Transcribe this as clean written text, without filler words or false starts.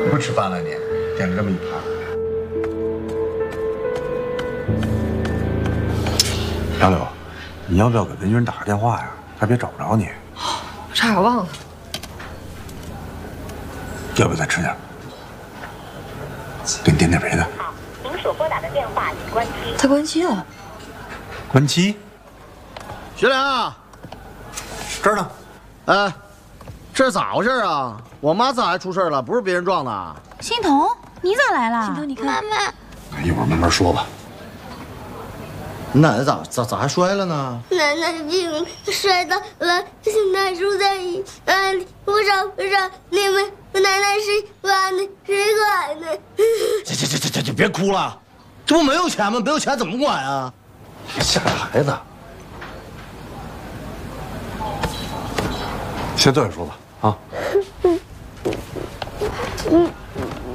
不吃饭了你？点了这么一盘。杨柳，你要不要给文军打个电话呀？他别找不着你。 差点忘了。 要不要再吃点？给你点别的。 您所拨打的电话已关机。 他关机了。 关机？ 学良， 这儿呢。 哎，这是咋回事啊？我妈咋还出事了？不是别人撞的。 欣桐，你咋来了？ 欣桐，你看， 妈妈， 一会儿慢慢说吧。 你奶奶咋还摔了呢？ 奶奶病摔倒了，现在住在医院里。不知道你们奶奶谁管的？谁管的？ 这别哭了，这不没有钱吗？没有钱怎么管啊？ 吓着孩子。先坐下说吧，啊。